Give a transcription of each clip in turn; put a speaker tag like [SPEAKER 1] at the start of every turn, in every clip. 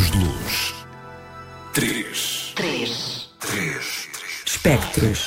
[SPEAKER 1] Pontos de luz. 3.
[SPEAKER 2] Espectros.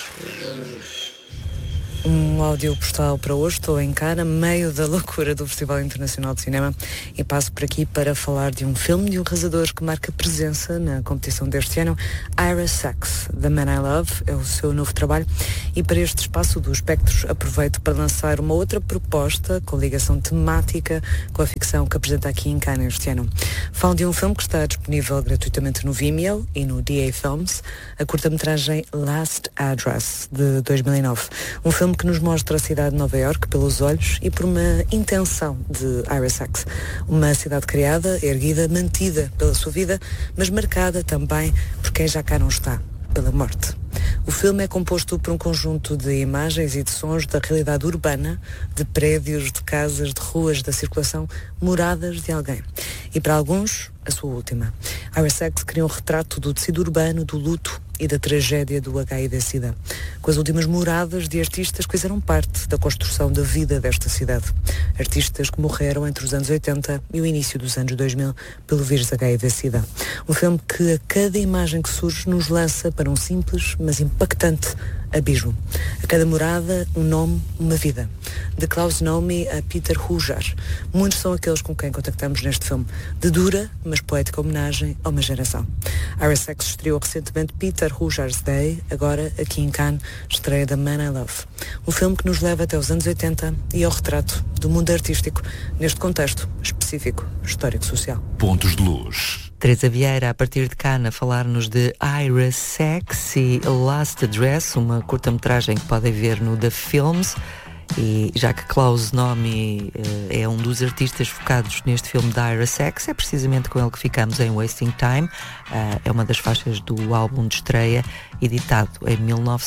[SPEAKER 2] Um áudio postal para hoje. Estou em Cannes, meio da loucura do Festival Internacional de Cinema, e passo por aqui para falar de um filme de um realizador que marca presença na competição deste ano. Ira Sachs, The Man I Love, é o seu novo trabalho, e para este espaço dos Espectros aproveito para lançar uma outra proposta com ligação temática com a ficção que apresenta aqui em Cannes este ano. Falo de um filme que está disponível gratuitamente no Vimeo e no DA Films, a curta-metragem Last Address, de 2009. Um filme que nos mostra a cidade de Nova Iorque pelos olhos e por uma intenção de Ira Sachs. Uma cidade criada, erguida, mantida pela sua vida, mas marcada também por quem já cá não está, pela morte. O filme é composto por um conjunto de imagens e de sons da realidade urbana, de prédios, de casas, de ruas, da circulação, moradas de alguém. E para alguns, a sua última. Ira Sachs cria um retrato do tecido urbano, do luto e da tragédia do HIV-Sida, com as últimas moradas de artistas que fizeram parte da construção da vida desta cidade. Artistas que morreram entre os anos 80 e o início dos anos 2000 pelo vírus HIV-Sida. Um filme que a cada imagem que surge nos lança para um simples, mas impactante abismo. A cada morada, um nome, uma vida. De Klaus Nomi a Peter Hujar. Muitos são aqueles com quem contactamos neste filme, de dura, mas poética homenagem a uma geração. Ira Sachs estreou recentemente Peter Hujar's Day, agora aqui em Cannes estreia The Man I Love. Um filme que nos leva até os anos 80 e ao retrato do mundo artístico, neste contexto específico, histórico-social.
[SPEAKER 1] Pontos de luz.
[SPEAKER 3] Teresa Vieira, a partir de Cannes, a falar-nos de Ira Sachs e Last Address, uma curta-metragem que podem ver no The Films. E já que Klaus Nomi é um dos artistas focados neste filme da Ira Sachs, é precisamente com ele que ficamos em Wasting Time. É uma das faixas do álbum de estreia, editado em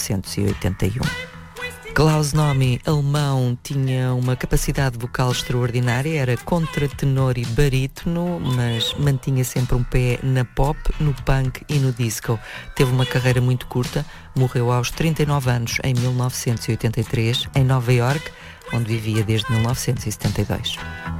[SPEAKER 3] 1981. Klaus Nomi, alemão, tinha uma capacidade vocal extraordinária, era contratenor e barítono, mas mantinha sempre um pé na pop, no punk e no disco. Teve uma carreira muito curta, morreu aos 39 anos, em 1983, em Nova Iorque, onde vivia desde 1972.